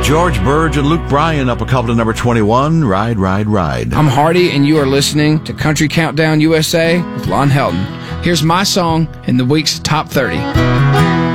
George Burge and Luke Bryan up a couple to number 21, Ride, Ride, Ride. I'm Hardy, and you are listening to Country Countdown USA with Lon Helton. Here's my song in the week's Top 30.